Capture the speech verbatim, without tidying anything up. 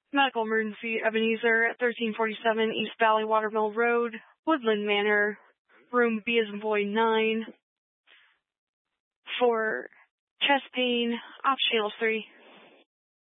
Medical emergency, Ebenezer at thirteen forty-seven East Valley Watermill Road, Woodland Manor, room B as in boy nine. For chest pain, ops channel three.